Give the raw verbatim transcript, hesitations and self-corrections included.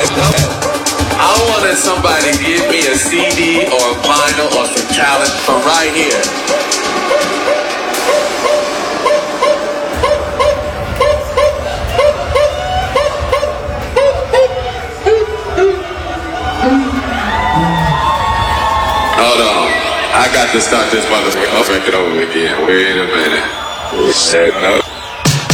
I wanted somebody to give me a C D or a vinyl or some talent from right here. Hold on. I got to start this motherfucker record over again. Wait a minute. Set up.